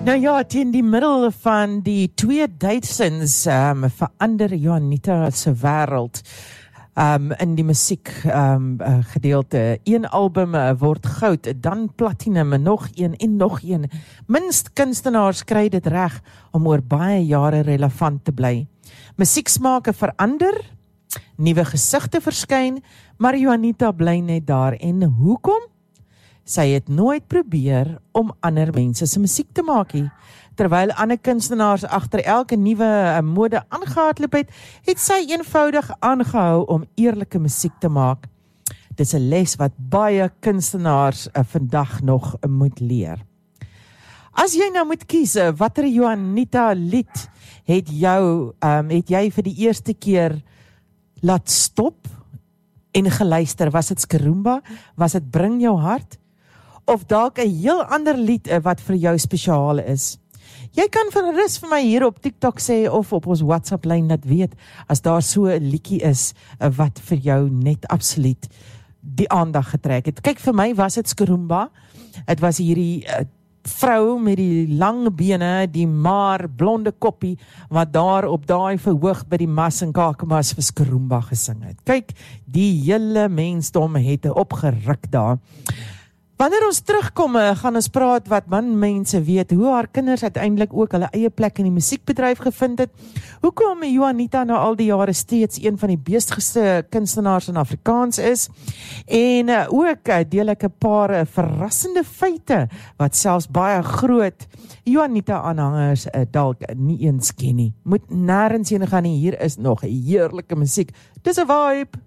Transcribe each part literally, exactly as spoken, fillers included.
Nou ja, teen die middel van die tweeduisends um, verander Juanita se wêreld um, in die musiek um, uh, gedeelte. Een album uh, word goud, dan platinum, nog een en nog een. Minst kunstenaars kry dit reg om oor baie jare relevant te bly. Musieksmake verander, nuwe gesigte verskyn, maar Juanita bly net daar. En hoekom? Sy het nooit probeer om ander mense se musiek te maak nie. Terwyl ander kunstenaars agter elke nuwe mode aangehardloop het, het sy eenvoudig aangehou om eerlike musiek te maak. Dis 'n les wat baie kunstenaars uh, vandag nog uh, moet leer. As jy nou moet kies, uh, watter Juanita lied het jou, um, het jy vir die eerste keer laat stop en geluister? Was dit Skarumba? Was dit Bring Jou Hart? Of dalk 'n heel ander lied wat vir jou spesiaal is. Jy kan van rus vir my hier op TikTok sê of op ons WhatsApp lyn laat weet as daar so 'n liedjie is wat vir jou net absoluut die aandag getrek het. Kyk, vir my was dit Skarumba. Dit was hierdie uh, vrou met die lang bene, die maar blonde koppie wat daar op daai verhoog by die Mas en Kakamas vir Skarumba gesing het. Kyk, die hele mensdom het opgeruk daar. Wanneer ons terugkom, gaan ons praat wat man mense weet, hoe haar kinders uiteindelik ook hulle eie plek in die musiekbedryf gevind het, hoekom Juanita nou al die jare steeds een van die beestigste kunstenaars in Afrikaans is, en ook deel ek 'n paar verrassende feite, wat selfs baie groot Juanita-aanhangers dalk nie eens ken nie. Moet nêrens heen gaan nie, hier is nog heerlike musiek. Dis 'n vibe.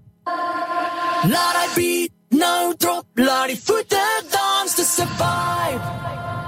Laat hy beat, nou drop, laat die voete dans, dis 'n vibe.